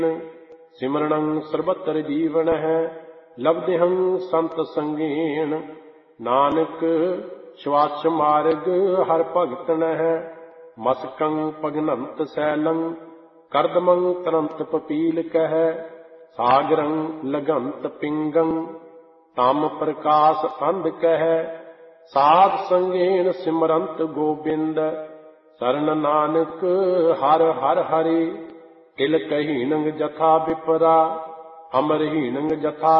सिमरणं सर्वत्र जीवन है लब्धहं संत संगेन नानक श्वास मार्ग हर भगतन है मस्कं पगनंत सैलं करदमं तरंत पपील कह सागरं लगंत पिंगं तम प्रकाश अंध कह साध संगेन सिमरंत गोबिंद शरण नानक हर हर हरि तिल कहीनंग जथा विपरा अमरहीनंग जथा